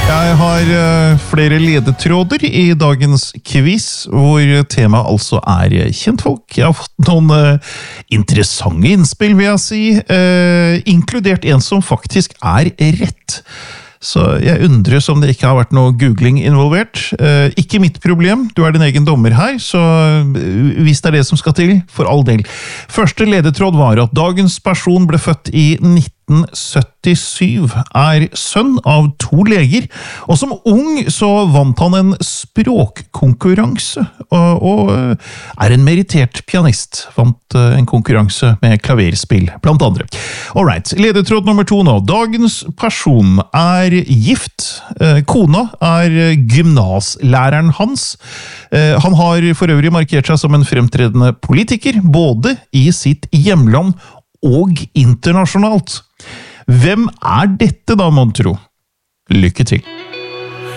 Jeg har flere ledetråder i dagens quiz, hvor temaet altså er kjentfolk. Jeg har fått noen interessante innspill, vil jeg si, inkludert en som faktisk er rett. Så jeg undres om det ikke har vært noe googling involvert. Ikke mitt problem, du er din egen dommer her, så hvis det er det som skal til, for all del. Første ledetråd var at dagens person ble født i 1977, er sønn av 2 leger, og som ung så vant han en språkkonkurranse, og er en meritert pianist, vant en konkurranse med klaverspill, blant andre. Alright, ledetråd nummer 2 nå. Dagens person er gift, kona er gymnaslæreren hans. Han har for øvrig markert seg som en fremtredende politiker, både i sitt hjemland og internasjonalt. Hvem er dette da, mon tro? Lykke til!